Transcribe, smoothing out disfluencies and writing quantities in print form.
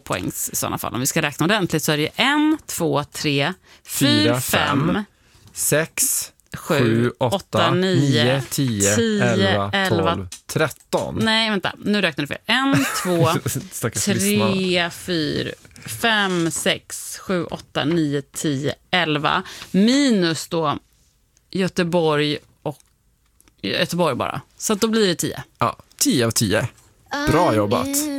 poängs i sådana fall. Om vi ska räkna ordentligt så är det 1, 2, 3, 4, 5, 6, 7, 8, 9, 10, 11, 12, 13. Nej, vänta. Nu räknar du fel. 1, 2, 3, 4, 5, 6, 7, 8, 9, 10, 11. Minus då Göteborg bara. Så att då blir det 10. Ja, 10 av 10. Bra jobbat.